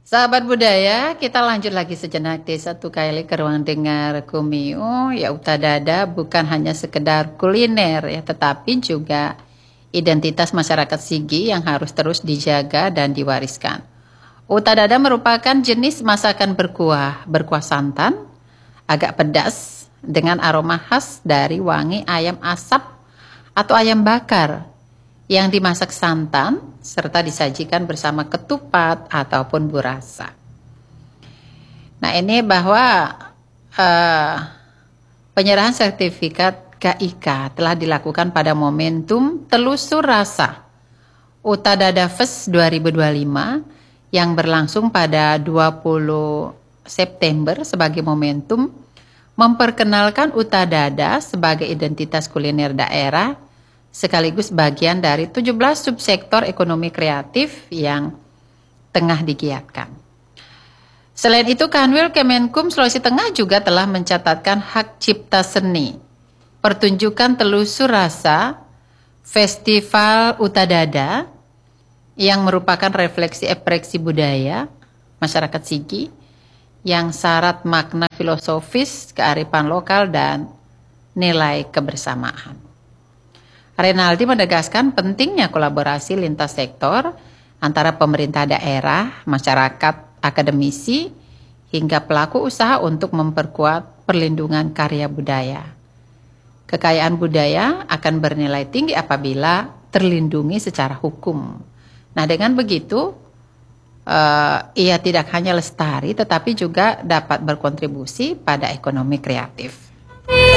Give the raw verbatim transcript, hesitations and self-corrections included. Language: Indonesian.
Sahabat budaya, kita lanjut lagi sejenak di satu kali ke ruang dengar Kumio. Ya, Utadada bukan hanya sekedar kuliner ya, tetapi juga identitas masyarakat Sigi yang harus terus dijaga dan diwariskan. Utadada merupakan jenis masakan berkuah, berkuah santan, agak pedas dengan aroma khas dari wangi ayam asap atau ayam bakar yang dimasak santan serta disajikan bersama ketupat ataupun burasa. Nah, ini bahwa uh, penyerahan sertifikat K I K telah dilakukan pada momentum Telusur Rasa Utadada Fest dua ribu dua puluh lima yang berlangsung pada dua puluh September sebagai momentum memperkenalkan Utadada sebagai identitas kuliner daerah sekaligus bagian dari tujuh belas subsektor ekonomi kreatif yang tengah digiatkan. Selain itu, Kanwil Kemenkum Sulawesi Tengah juga telah mencatatkan hak cipta seni, pertunjukan Telusur Rasa, Festival Utadada, yang merupakan refleksi ekspresi budaya masyarakat Sigi, yang syarat makna filosofis, kearifan lokal, dan nilai kebersamaan. Renaldi menegaskan pentingnya kolaborasi lintas sektor antara pemerintah daerah, masyarakat, akademisi, hingga pelaku usaha untuk memperkuat perlindungan karya budaya. Kekayaan budaya akan bernilai tinggi apabila terlindungi secara hukum. Nah, dengan begitu, uh, ia tidak hanya lestari, tetapi juga dapat berkontribusi pada ekonomi kreatif.